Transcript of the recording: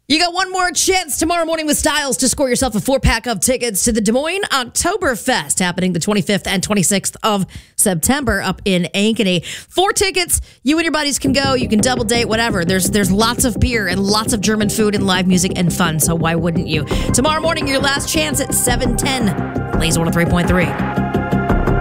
You got one more chance tomorrow morning with Styles to score yourself a 4-pack of tickets to the Des Moines Oktoberfest happening the 25th and 26th of September up in Ankeny. 4 tickets. You and your buddies can go. You can double date, whatever. There's lots of beer and lots of German food and live music and fun, so why wouldn't you? Tomorrow morning, your last chance at 7:10. Blaze 103.3.